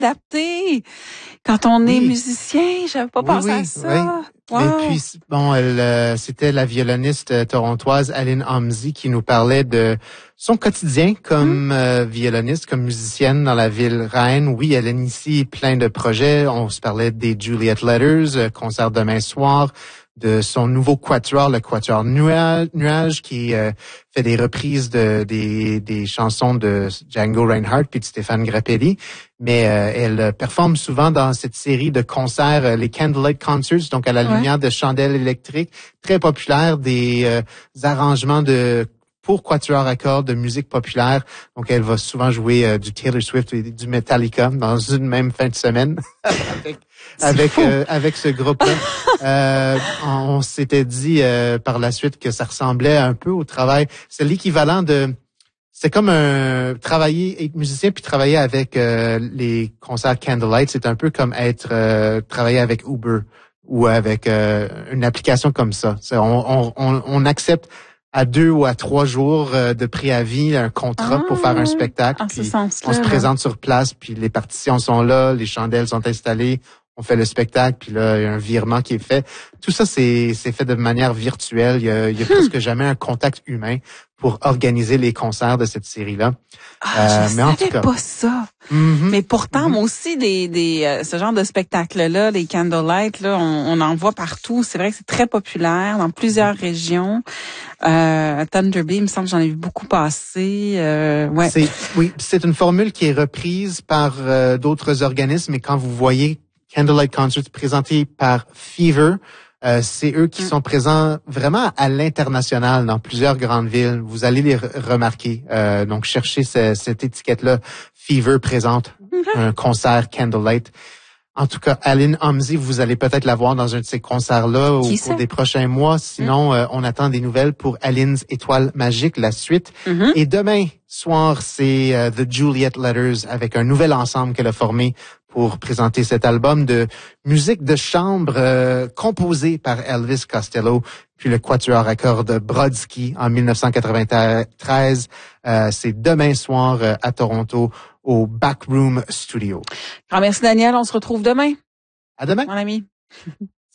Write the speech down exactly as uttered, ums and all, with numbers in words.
adapté quand on oui. est musicien. J'avais pas oui, pensé oui, à ça. Oui. Wow. Et puis, bon, elle, euh, c'était la violoniste euh, torontoise Aline Homsey qui nous parlait de son quotidien comme mmh. euh, violoniste, comme musicienne dans la ville Rennes. Oui, elle initie plein de projets. On se parlait des Juliet Letters, euh, concert demain soir, de son nouveau quatuor, le quatuor Nuage, Nuage qui euh, fait des reprises de des, des chansons de Django Reinhardt puis de Stéphane Grappelli. Mais euh, elle performe souvent dans cette série de concerts, euh, les Candlelight Concerts, donc à la ouais. lumière de chandelles électriques, très populaires, des euh, arrangements de pour quatuor à cordes de musique populaire. Donc, elle va souvent jouer euh, du Taylor Swift et du Metallica dans une même fin de semaine avec avec, euh, avec ce groupe-là. euh, on, on s'était dit euh, par la suite que ça ressemblait un peu au travail. C'est l'équivalent de... C'est comme un travailler, être musicien puis travailler avec euh, les concerts Candlelight. C'est un peu comme être euh, travailler avec Uber ou avec euh, une application comme ça. C'est, on, on, on accepte à deux ou à trois jours euh, de préavis un contrat ah, pour faire un spectacle. Puis on se présente sur place, puis les partitions sont là, les chandelles sont installées, on fait le spectacle, puis là, il y a un virement qui est fait. Tout ça, c'est, c'est fait de manière virtuelle. Il y a, il y a hmm. presque jamais un contact humain pour organiser les concerts de cette série-là. Ah, euh, je mais en tout cas, pas ça. Mm-hmm, mais pourtant, mm-hmm. moi aussi, des, des, euh, ce genre de spectacle-là, les Candlelight, là, on, on en voit partout. C'est vrai que c'est très populaire dans plusieurs régions. Euh, Thunder Bay, il me semble que j'en ai vu beaucoup passer. Euh, ouais. C'est, oui, c'est une formule qui est reprise par euh, d'autres organismes. Et quand vous voyez Candlelight Concert présenté par Fever, Euh, c'est eux qui mm. sont présents vraiment à l'international dans plusieurs grandes villes. Vous allez les re- remarquer. Euh, donc, cherchez ce, cette étiquette-là. Fever présente mm-hmm. un concert Candlelight. En tout cas, Aline Homsey, vous allez peut-être la voir dans un de ces concerts-là au cours des prochains mois. Sinon, mm. euh, on attend des nouvelles pour Aline's Étoile Magique, la suite. Mm-hmm. Et demain soir, c'est euh, The Juliet Letters avec un nouvel ensemble qu'elle a formé pour présenter cet album de musique de chambre euh, composé par Elvis Costello, puis le quatuor à cordes Brodsky en dix-neuf cent quatre-vingt-treize. Euh, c'est demain soir euh, à Toronto au Backroom Studio. Grand merci Daniel, on se retrouve demain. À demain. Mon ami.